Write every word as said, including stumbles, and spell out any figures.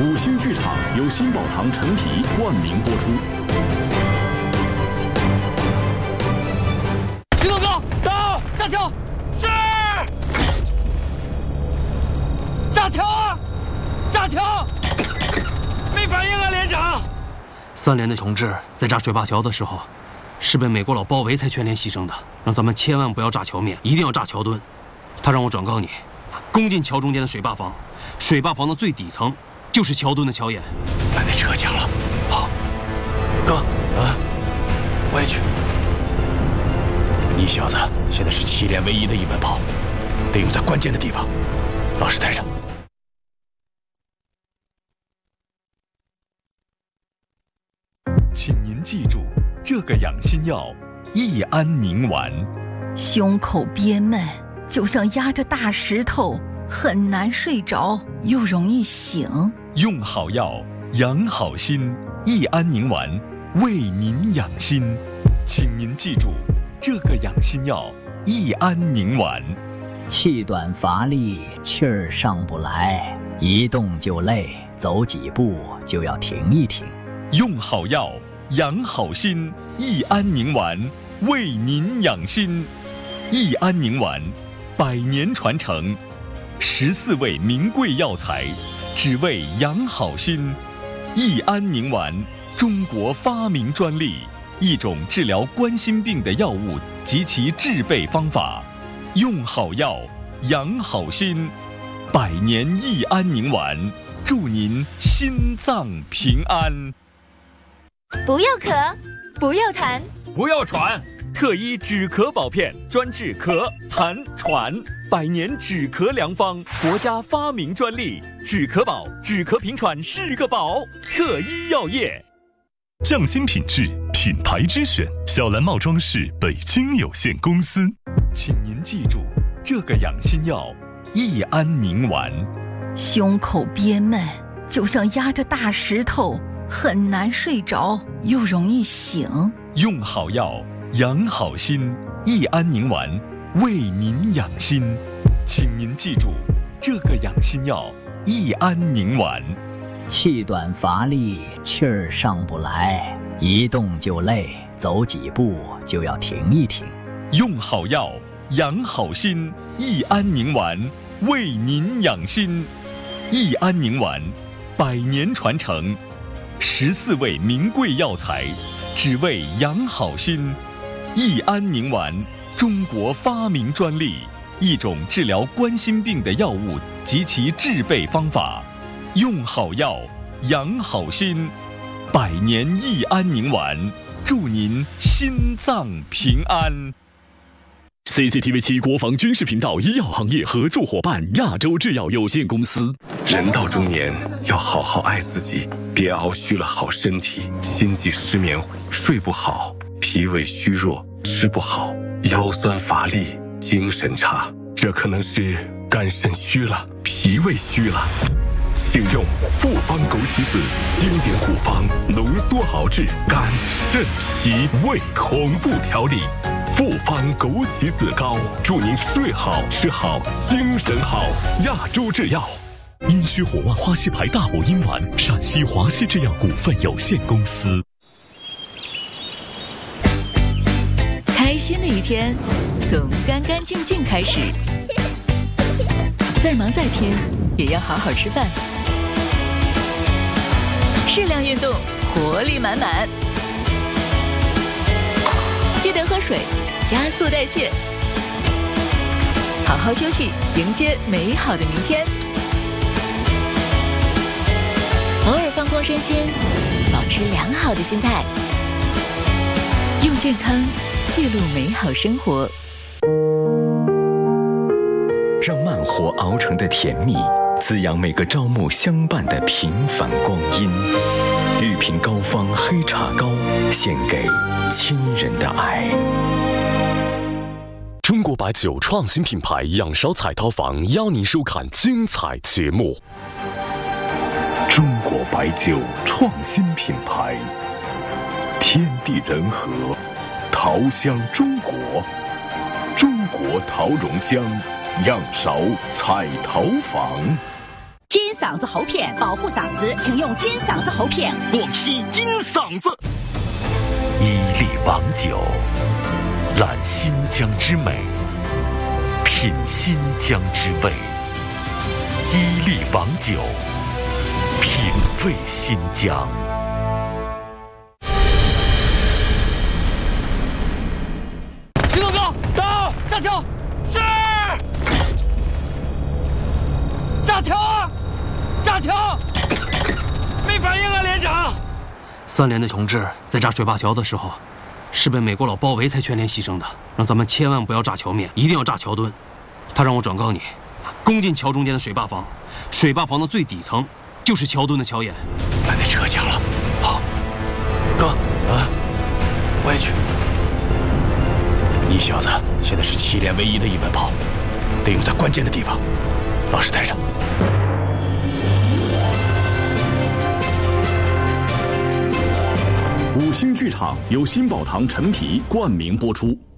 五星剧场由新宝堂陈皮冠名播出。 徐总哥，到！炸桥！是！炸桥啊！炸桥！没反应啊，连长！ 三连的同志在炸水坝桥的时候，是被美国佬包围才全连牺牲的。让咱们千万不要炸桥面，一定要炸桥墩。他让我转告你，攻进桥中间的水坝房，水坝房的最底层就是桥墩的桥眼。 把那车抢了。好，哥，啊，我也去。你小子现在是七连唯一的一门炮，得用在关键的地方。老实待着。 请您记住这个养心药：益安宁丸。 胸口憋闷，就像压着大石头，很难睡着，又容易醒。 用好药，养好心。益安宁丸为您养心，请您记住这个养心药：益安宁丸。 气短乏力，气儿上不来，一动就累，走几步就要停一停。 用好药，养好心。益安宁丸为您养心。益安宁丸，百年传承，十四味名贵药材，只为养好心。益安宁丸，中国发明专利，一种治疗冠心病的药物及其制备方法。用好药，养好心。百年益安宁丸，祝您心脏平安。 不要咳，不要痰， 不要喘。 特医止咳宝片，专治咳、痰、喘，百年止咳良方，国家发明专利。止咳宝，止咳平喘是个宝。特医药业。 匠心品质，品牌之选，小蓝帽装饰北京有限公司。 请您记住这个养心药：益安宁丸。 胸口憋闷，就像压着大石头，很难睡着，又容易醒。 用好药，养好心。益安宁丸为您养心，请您记住这个养心药：益安宁丸。 气短乏力，气儿上不来，一动就累，走几步就要停一停。 用好药，养好心。益安宁丸为您养心。益安宁丸，百年传承，十四味名贵药材，只为养好心。益安宁丸，中国发明专利，一种治疗冠心病的药物及其制备方法。用好药，养好心。百年益安宁丸，祝您心脏平安。 C C T V 七国防军事频道医药行业合作伙伴亚洲制药有限公司。 人到中年要好好爱自己，别熬虚了好身体，心悸失眠，睡不好，脾胃虚弱，吃不好，腰酸乏力，精神差，这可能是肝肾虚了，脾胃虚了。请用复方枸杞子经典护方，浓缩熬制肝肾脾胃同步调理。复方枸杞子膏，祝您睡好吃好精神好。亚洲制药。 阴虚火旺花溪牌大补阴丸，陕西华西制药股份有限公司。 开心的一天从干干净净开始，再忙再拼也要好好吃饭，适量运动，活力满满。记得喝水，加速代谢，好好休息，迎接美好的明天。偶尔放空身心，保持良好的心态，用健康记录美好生活， 让慢活熬成的甜蜜滋养每个朝暮相伴的平凡光阴。玉瓶膏方黑茶膏，献给亲人的爱。 中国白酒创新品牌仰韶彩陶坊邀您收看精彩节目。 中国白酒创新品牌，天地人和，陶香中国，中国陶容香，仰韶彩陶坊。 金嗓子喉片，保护嗓子，请用金嗓子喉片。 广西金嗓子。 伊利王酒，揽新疆之美，品新疆之味。伊利王酒，品味新疆。 徐总哥，到！炸桥！是！炸桥啊！炸桥！没反应啊，连长！ 三连的同志在炸水坝桥的时候，是被美国佬包围才全连牺牲的。让咱们千万不要炸桥面，一定要炸桥墩。他让我转告你，攻进桥中间的水坝房，水坝房的最底层就是桥墩的桥眼。 把那车抢了。好，哥，啊，我也去。你小子现在是七连唯一的一门炮，得用在关键的地方。老实待着。 五星剧场由新宝堂陈皮冠名播出。